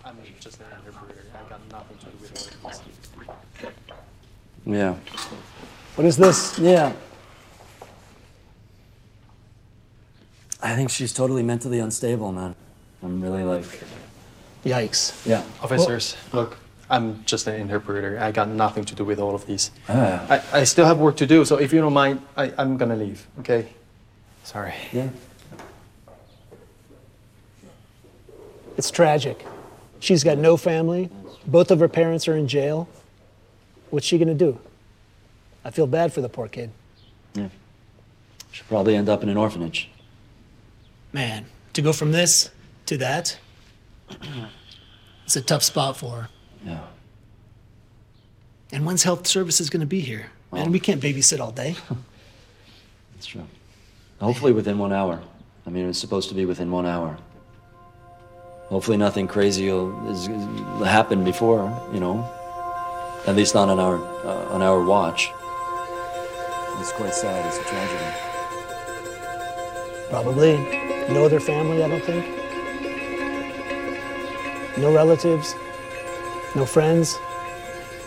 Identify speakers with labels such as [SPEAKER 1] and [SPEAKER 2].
[SPEAKER 1] I'm just an interpreter. I got nothing to do with all of this.
[SPEAKER 2] Yeah.
[SPEAKER 3] What is this?
[SPEAKER 2] Yeah. I think she's totally mentally unstable, man. I'm really like...
[SPEAKER 3] Yikes.
[SPEAKER 2] Yeah.
[SPEAKER 1] Officers, look, I'm just an interpreter. I got nothing to do with all of these.
[SPEAKER 2] Ah.
[SPEAKER 1] I still have work to do, so if you don't mind, I'm gonna leave, okay? Sorry.
[SPEAKER 2] Yeah.
[SPEAKER 3] It's tragic. She's got no family. Both of her parents are in jail. What's she gonna do? I feel bad for the poor kid.
[SPEAKER 2] Yeah. She'll probably end up in an orphanage.
[SPEAKER 3] Man, to go from this to that, it's a tough spot for her.
[SPEAKER 2] Yeah.
[SPEAKER 3] And when's health services gonna be here? Man, we can't babysit all day.
[SPEAKER 2] That's true. Hopefully within 1 hour. I mean, it's supposed to be within 1 hour. Hopefully nothing crazy will happen before, you know. At least not on our watch. It's quite sad. It's a tragedy.
[SPEAKER 3] Probably. No other family, I don't think. No relatives. No friends.